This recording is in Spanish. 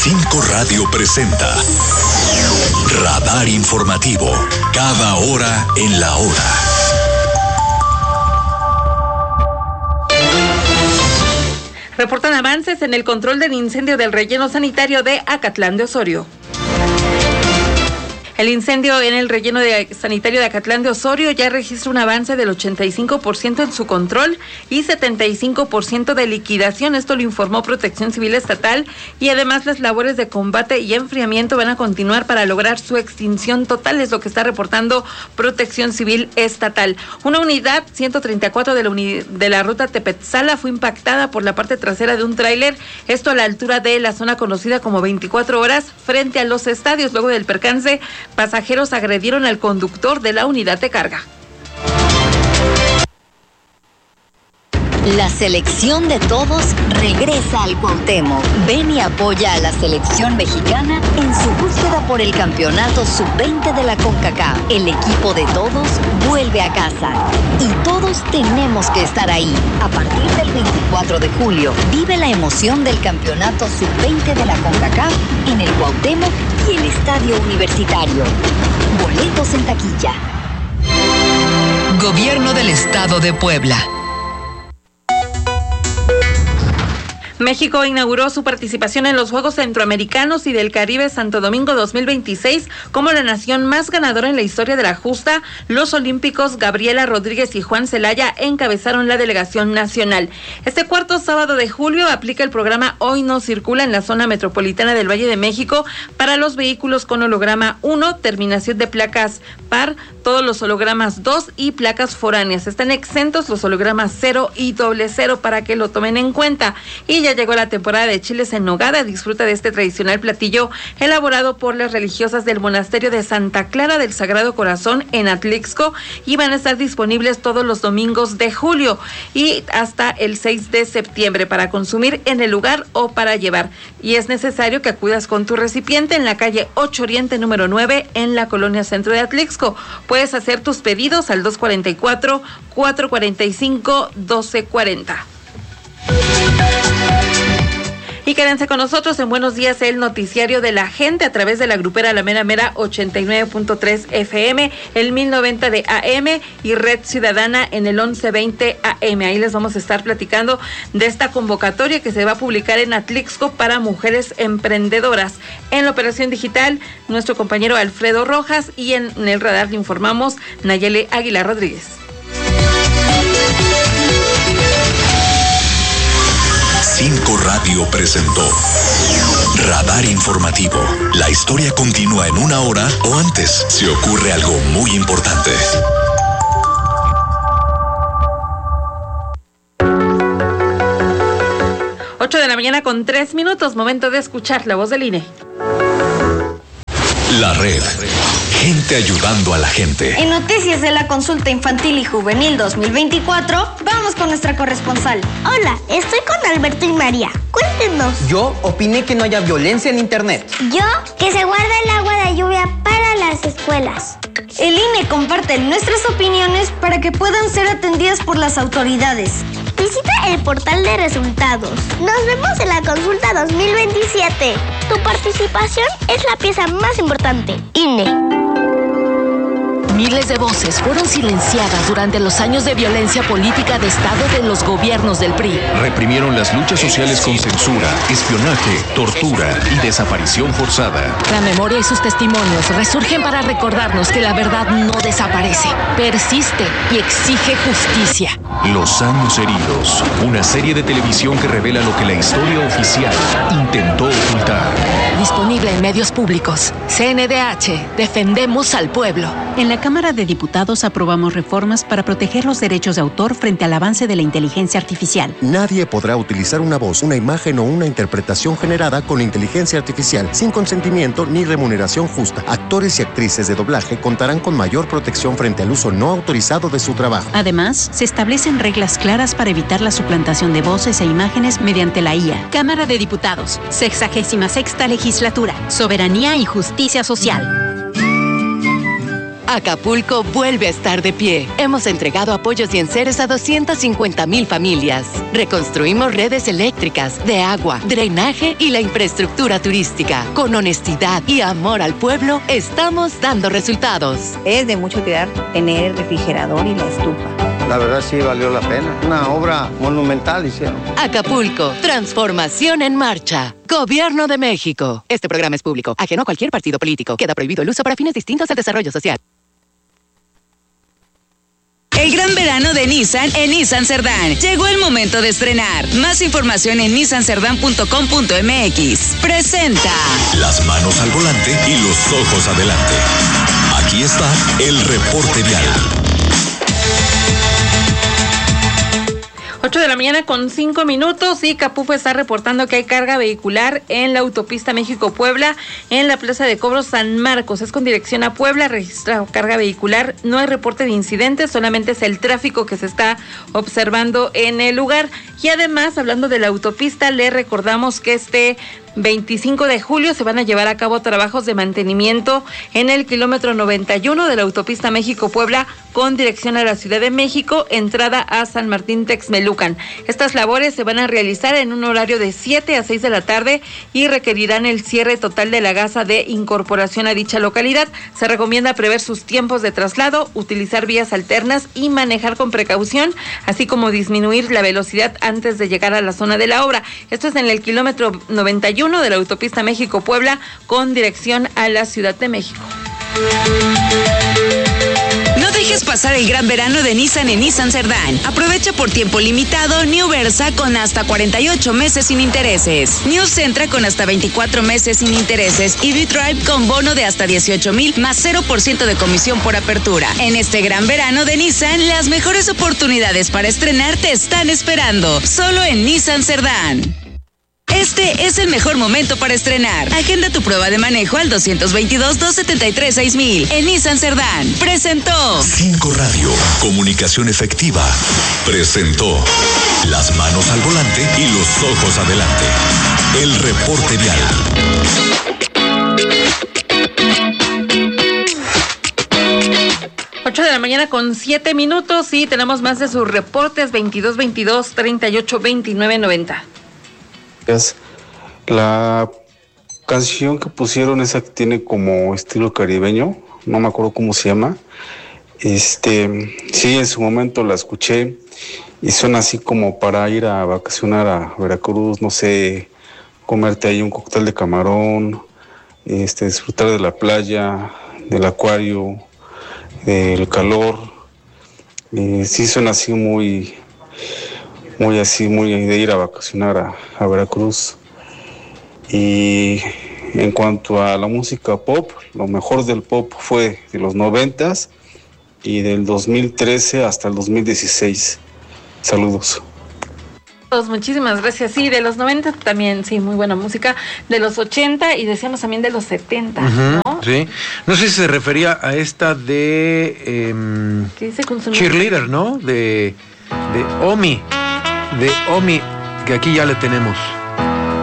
5 Radio presenta Radar Informativo, cada hora en la hora. Reportan avances en el control del incendio del relleno sanitario de Acatlán de Osorio. El incendio en el relleno sanitario de Acatlán de Osorio ya registra un avance del 85% en su control y 75% de liquidación. Esto lo informó Protección Civil Estatal, y además las labores de combate y enfriamiento van a continuar para lograr su extinción total, es lo que está reportando Protección Civil Estatal. Una unidad 134 de la ruta Tepetzala fue impactada por la parte trasera de un tráiler, esto a la altura de la zona conocida como 24 horas frente a los estadios. Luego del percance, pasajeros agredieron al conductor de la unidad de carga. La selección de todos regresa al Cuauhtémoc. Ven y apoya a la selección mexicana en su búsqueda por el campeonato sub-20 de la CONCACAF. El equipo de todos vuelve a casa y todos tenemos que estar ahí. A partir del 24 de julio, vive la emoción del campeonato sub-20 de la CONCACAF en el Cuauhtémoc y el Estadio Universitario. Boletos en taquilla. Gobierno del Estado de Puebla. México inauguró su participación en los Juegos Centroamericanos y del Caribe Santo Domingo 2026 como la nación más ganadora en la historia de la justa. Los olímpicos Gabriela Rodríguez y Juan Celaya encabezaron la delegación nacional. Este cuarto sábado de julio aplica el programa Hoy No Circula en la zona metropolitana del Valle de México para los vehículos con holograma 1, terminación de placas par, todos los hologramas 2 y placas foráneas. Están exentos los hologramas 0 y 00 para que lo tomen en cuenta. Y ya llegó la temporada de chiles en nogada. Disfruta de este tradicional platillo elaborado por las religiosas del monasterio de Santa Clara del Sagrado Corazón en Atlixco, y van a estar disponibles todos los domingos de julio y hasta el 6 de septiembre para consumir en el lugar o para llevar. Y es necesario que acudas con tu recipiente en la calle 8 Oriente número 9 en la colonia centro de Atlixco. Puedes hacer tus pedidos al 244-445-1240. Y quédense con nosotros en Buenos Días, el noticiario de la gente, a través de la grupera La Mera Mera 89.3 FM, el 1090 de AM y Red Ciudadana en el 1120 AM. Ahí les vamos a estar platicando de esta convocatoria que se va a publicar en Atlixco para mujeres emprendedoras. En la operación digital, nuestro compañero Alfredo Rojas, y en el radar le informamos Nayeli Aguilar Rodríguez. 5 Radio presentó Radar Informativo. La historia continúa en una hora o antes si ocurre algo muy importante. Ocho de la mañana con 3 minutos, momento de escuchar la voz del INE. La red. Gente ayudando a la gente. En noticias de la consulta infantil y juvenil 2024, vamos con nuestra corresponsal. Hola, estoy con Alberto y María. Cuéntenos. Yo opiné que no haya violencia en internet. Yo, que se guarda el agua de lluvia para las escuelas. El INE comparte nuestras opiniones para que puedan ser atendidas por las autoridades. Visita el portal de resultados. Nos vemos en la consulta 2027. Tu participación es la pieza más importante. INE. Miles de voces fueron silenciadas durante los años de violencia política de Estado de los gobiernos del PRI. Reprimieron las luchas sociales con censura, espionaje, tortura y desaparición forzada. La memoria y sus testimonios resurgen para recordarnos que la verdad no desaparece, persiste y exige justicia. Los años heridos, una serie de televisión que revela lo que la historia oficial intentó ocultar. Disponible en medios públicos. CNDH, defendemos al pueblo. En la Cámara de Diputados aprobamos reformas para proteger los derechos de autor frente al avance de la inteligencia artificial. Nadie podrá utilizar una voz, una imagen o una interpretación generada con inteligencia artificial sin consentimiento ni remuneración justa. Actores y actrices de doblaje contarán con mayor protección frente al uso no autorizado de su trabajo. Además, se establecen reglas claras para evitar la suplantación de voces e imágenes mediante la IA. Cámara de Diputados, 66ª Legislatura, Soberanía y Justicia Social. Acapulco vuelve a estar de pie. Hemos entregado apoyos y enseres a 250,000 familias. Reconstruimos redes eléctricas, de agua, drenaje y la infraestructura turística. Con honestidad y amor al pueblo, estamos dando resultados. Es de mucho cuidar tener el refrigerador y la estufa. La verdad sí valió la pena. Una obra monumental hicieron. Acapulco, transformación en marcha. Gobierno de México. Este programa es público, ajeno a cualquier partido político. Queda prohibido el uso para fines distintos al desarrollo social. El gran verano de Nissan en Nissan Cerdán. Llegó el momento de estrenar. Más información en nissancerdán.com.mx. Presenta. Las manos al volante y los ojos adelante. Aquí está el reporte vial. 8 de la mañana con 5 minutos y Capufo está reportando que hay carga vehicular en la autopista México-Puebla en la plaza de cobro San Marcos. Es con dirección a Puebla, registra carga vehicular. No hay reporte de incidentes, solamente es el tráfico que se está observando en el lugar. Y además, hablando de la autopista, le recordamos que este 25 de julio se van a llevar a cabo trabajos de mantenimiento en el kilómetro 91 de la autopista México-Puebla con dirección a la Ciudad de México, entrada a San Martín Texmelucan. Estas labores se van a realizar en un horario de 7 a 6 de la tarde y requerirán el cierre total de la gasa de incorporación a dicha localidad. Se recomienda prever sus tiempos de traslado, utilizar vías alternas y manejar con precaución, así como disminuir la velocidad antes de llegar a la zona de la obra. Esto es en el kilómetro 91 de la autopista México-Puebla con dirección a la Ciudad de México. No dejes pasar el gran verano de Nissan en Nissan Cerdán. Aprovecha por tiempo limitado New Versa con hasta 48 meses sin intereses. New Sentra con hasta 24 meses sin intereses y V-Drive con bono de hasta 18,000 más 0% de comisión por apertura. En este gran verano de Nissan, las mejores oportunidades para estrenar te están esperando. Solo en Nissan Cerdán. Este es el mejor momento para estrenar. Agenda tu prueba de manejo al 222-273-6000. En Nissan Cerdán. Presentó 5 Radio. Comunicación efectiva. Presentó las manos al volante y los ojos adelante. El reporte vial. De la mañana con 7 minutos y tenemos más de sus reportes 22-22-38-29-90. La canción que pusieron, esa que tiene como estilo caribeño, no me acuerdo cómo se llama. Sí, en su momento la escuché y suena así como para ir a vacacionar a Veracruz, no sé, comerte ahí un cóctel de camarón, disfrutar de la playa, del acuario, del calor. Sí suena así muy de ir a vacacionar a Veracruz. Y en cuanto a la música pop, lo mejor del pop fue de los 90s y del 2013 hasta el 2016. Saludos. Muchísimas gracias. Sí, de los 90 también, sí, muy buena música. De los 80 y decíamos también de los 70, ¿no? Sí. No sé si se refería a esta de ¿qué dice Cheerleader, ¿no? De Omi. De Omi, que aquí ya le tenemos.